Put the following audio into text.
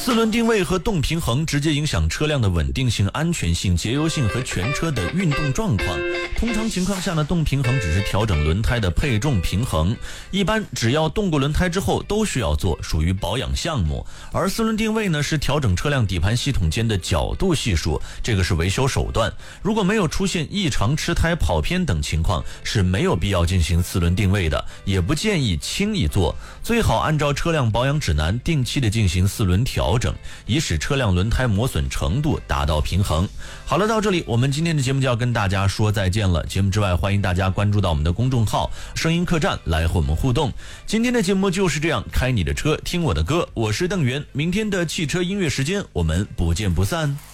四轮定位和动平衡直接影响车辆的稳定性、安全性、节油性和全车的运动状况。通常情况下呢，动平衡只是调整轮胎的配重平衡，一般只要动过轮胎之后都需要做，属于保养项目。而四轮定位呢，是调整车辆底盘系统间的角度系数，这个是维修手段。如果没有出现异常吃胎、跑偏等情况，是没有必要进行四轮定位的，也不建议轻易做。最好按照车辆保养指南定期的进行四轮调整，以使车辆轮胎磨损程度达到平衡。好了，到这里我们今天的节目就要跟大家说再见了。节目之外，欢迎大家关注到我们的公众号声音客栈来和我们互动。今天的节目就是这样，开你的车听我的歌，我是邓源。明天的汽车音乐时间我们不见不散。